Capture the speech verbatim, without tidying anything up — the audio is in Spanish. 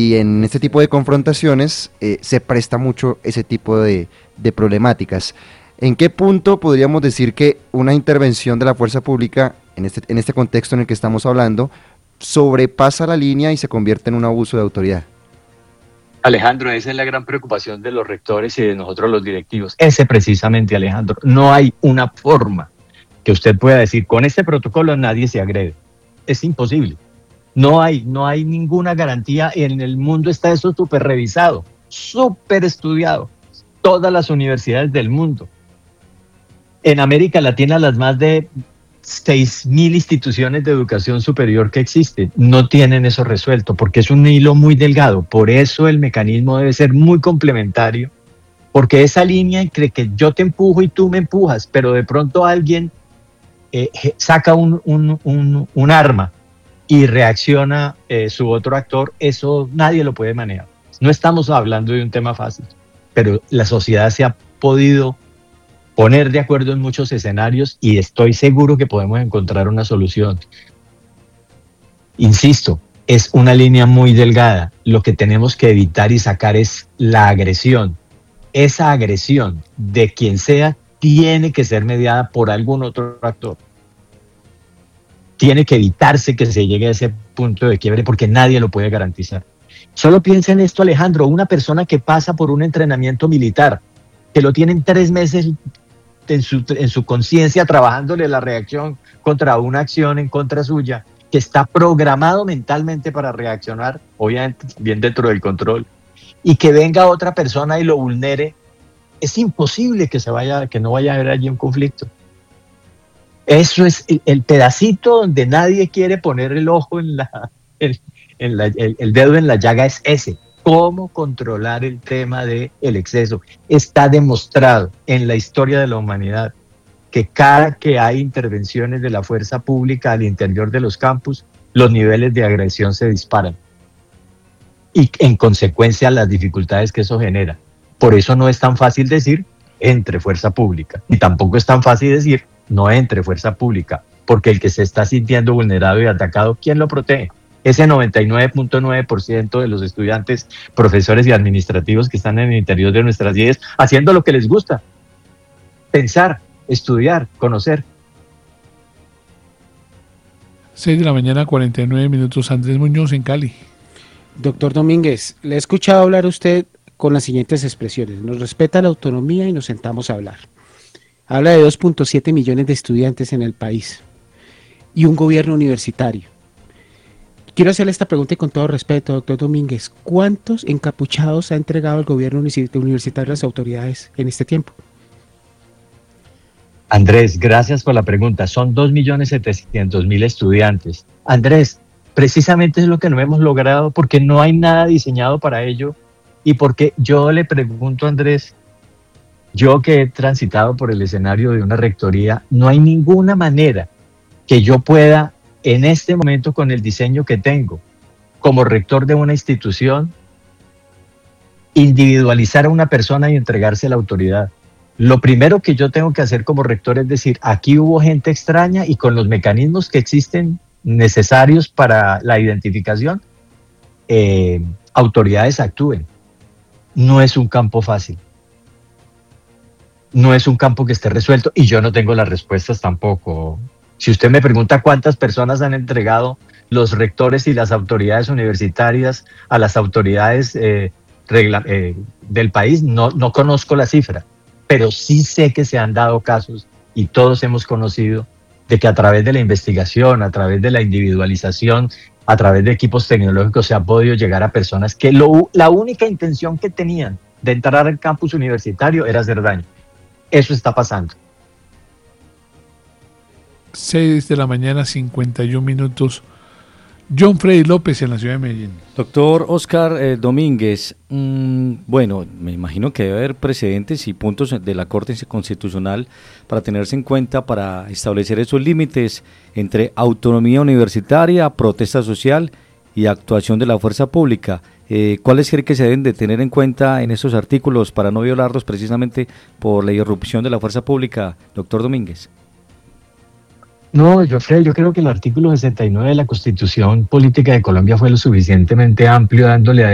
y en este tipo de confrontaciones eh, se presta mucho ese tipo de, de problemáticas. ¿En qué punto podríamos decir que una intervención de la fuerza pública, en este, en este contexto en el que estamos hablando, sobrepasa la línea y se convierte en un abuso de autoridad? Alejandro, esa es la gran preocupación de los rectores y de nosotros los directivos. Ese precisamente, Alejandro, no hay una forma que usted pueda decir, con este protocolo nadie se agrede. Es imposible. No hay, no hay ninguna garantía. En el mundo está eso súper revisado, súper estudiado. Todas las universidades del mundo. En América Latina, las más de seis mil instituciones de educación superior que existen no tienen eso resuelto, porque es un hilo muy delgado. Por eso el mecanismo debe ser muy complementario, porque esa línea entre que yo te empujo y tú me empujas, pero de pronto alguien eh, saca un, un, un, un arma y reacciona eh, su otro actor, eso nadie lo puede manejar. No estamos hablando de un tema fácil, pero la sociedad se ha podido poner de acuerdo en muchos escenarios y estoy seguro que podemos encontrar una solución. Insisto, es una línea muy delgada. Lo que tenemos que evitar y sacar es la agresión. Esa agresión de quien sea tiene que ser mediada por algún otro actor. Tiene que evitarse que se llegue a ese punto de quiebre porque nadie lo puede garantizar. Solo piensa en esto, Alejandro, una persona que pasa por un entrenamiento militar, que lo tienen tres meses en su, en su conciencia trabajándole la reacción contra una acción en contra suya, que está programado mentalmente para reaccionar, obviamente bien dentro del control, y que venga otra persona y lo vulnere, es imposible que, se vaya, que no vaya a haber allí un conflicto. Eso es el, el pedacito donde nadie quiere poner el ojo en la, el, en la el, el dedo en la llaga, es ese. ¿Cómo controlar el tema del exceso? Está demostrado en la historia de la humanidad que cada que hay intervenciones de la fuerza pública al interior de los campus, los niveles de agresión se disparan. Y en consecuencia las dificultades que eso genera. Por eso no es tan fácil decir entre fuerza pública. Y tampoco es tan fácil decir no entre fuerza pública. Porque el que se está sintiendo vulnerado y atacado, ¿quién lo protege? Ese noventa y nueve punto nueve por ciento de los estudiantes, profesores y administrativos que están en el interior de nuestras sedes haciendo lo que les gusta. Pensar, estudiar, conocer. seis de la mañana, cuarenta y nueve minutos. Andrés Muñoz en Cali. Doctor Domínguez, le he escuchado hablar a usted con las siguientes expresiones. Nos respeta la autonomía y nos sentamos a hablar. Habla de dos punto siete millones de estudiantes en el país y un gobierno universitario. Quiero hacerle esta pregunta y con todo respeto, doctor Domínguez, ¿cuántos encapuchados ha entregado el gobierno universitario a las autoridades en este tiempo? Andrés, gracias por la pregunta. Son dos millones setecientos mil estudiantes. Andrés, precisamente es lo que no hemos logrado porque no hay nada diseñado para ello y porque yo le pregunto a Andrés, yo que he transitado por el escenario de una rectoría, no hay ninguna manera que yo pueda en este momento con el diseño que tengo como rector de una institución, individualizar a una persona y entregarse a la autoridad. Lo primero que yo tengo que hacer como rector es decir, aquí hubo gente extraña y con los mecanismos que existen necesarios para la identificación, eh, autoridades actúen. No es un campo fácil. No es un campo que esté resuelto y yo no tengo las respuestas tampoco. Si usted me pregunta cuántas personas han entregado los rectores y las autoridades universitarias a las autoridades eh, regla, eh, del país, no, no conozco la cifra, pero sí sé que se han dado casos y todos hemos conocido de que a través de la investigación, a través de la individualización, a través de equipos tecnológicos se ha podido llegar a personas que lo, la única intención que tenían de entrar al campus universitario era hacer daño. Eso está pasando. seis de la mañana, cincuenta y un minutos. John Freddy López en la ciudad de Medellín. Doctor Oscar eh, Domínguez, mmm, bueno, me imagino que debe haber precedentes y puntos de la Corte Constitucional para tenerse en cuenta para establecer esos límites entre autonomía universitaria, protesta social y actuación de la fuerza pública. Eh, ¿Cuáles cree que se deben de tener en cuenta en esos artículos para no violarlos precisamente por la irrupción de la fuerza pública, doctor Domínguez? No, yo creo, yo creo que el artículo sesenta y nueve de la Constitución Política de Colombia fue lo suficientemente amplio dándole a